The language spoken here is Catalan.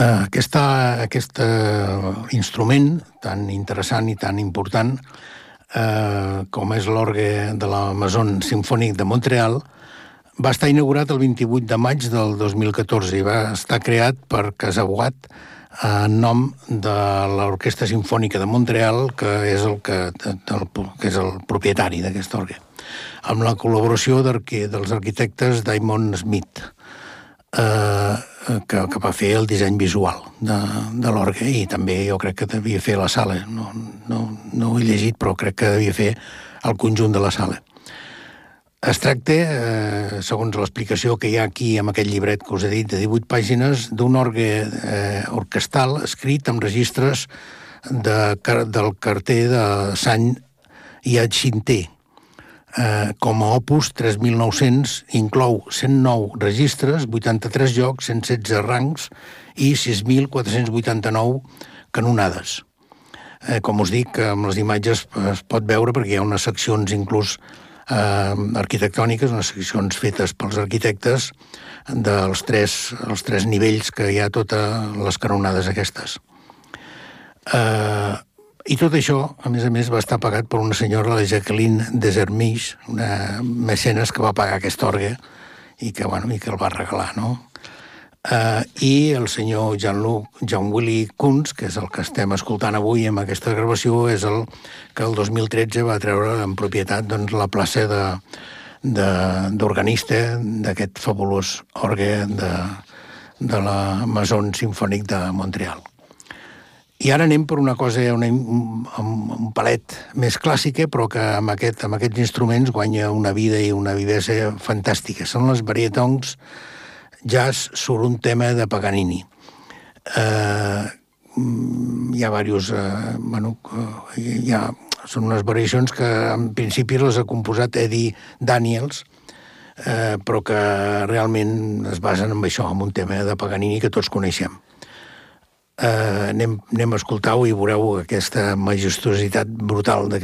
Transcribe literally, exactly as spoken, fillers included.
Aquest instrument tan interessant i tan important com és l'orgue de la Maison Simfonique de Montreal va estar inaugurat el vint-i-vuit de maig del dos mil catorze i va estar creat per Casablat en nom de l'Orquestra Simfònica de Montreal, que és el, que, que és el propietari d'aquest orgue, amb la col·laboració dels arquitectes Diamond Smith, eh, que, que va fer el disseny visual de, de l'orgue, i també jo crec que devia fer la sala. No, no, no ho he llegit, però crec que devia fer el conjunt de la sala. Es tracta, eh, segons l'explicació que hi ha aquí amb aquest llibret que us he dit, de divuit pàgines, d'un orgue eh, orquestal escrit amb registres de, del carter de Sant Hyacinthe. Eh, com a opus tres mil nou-cents inclou cent nou registres, vuitanta-tres jocs, cent setze rangs i sis mil quatre-cents vuitanta-nou canonades. Eh, com us dic, amb les imatges es pot veure perquè hi ha unes seccions inclús eh, arquitectòniques, unes seccions fetes pels arquitectes dels tres, els tres nivells que hi ha totes les canonades aquestes. Eh, I tot això, a més a més, va estar pagat per una senyora, la Jacqueline Desermiche, una mecenes que va pagar aquest orgue i que, bueno, i que el va regalar, no? Uh, I el senyor Jean-Luc, Jean-Willy Kunz, que és el que estem escoltant avui amb aquesta gravació, és el que el dos mil tretze va treure en propietat doncs, la plaça de, de, d'organista d'aquest fabulós orgue de, de la Maison Simfonique de Montreal. I ara anem per una cosa, una, un, un palet més clàssica, però que amb, aquest, amb aquests instruments guanya una vida i una vivesa fantàstica. Són les barietongs jazz sobre un tema de Paganini. Eh, hi ha diversos... Eh, bueno, hi ha, són unes variacions que en principi les ha composat Eddie Daniels, eh, però que realment es basen en això, en un tema de Paganini que tots coneixem. Uh, anem, anem a escoltar-ho i veureu aquesta majestuositat brutal d'aquest